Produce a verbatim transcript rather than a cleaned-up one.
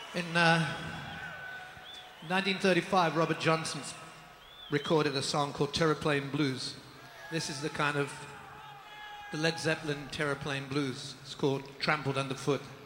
In uh, nineteen thirty-five, Robert Johnson recorded a song called Terraplane Blues. This is the kind of the Led Zeppelin Terraplane Blues. It's called Trampled Underfoot.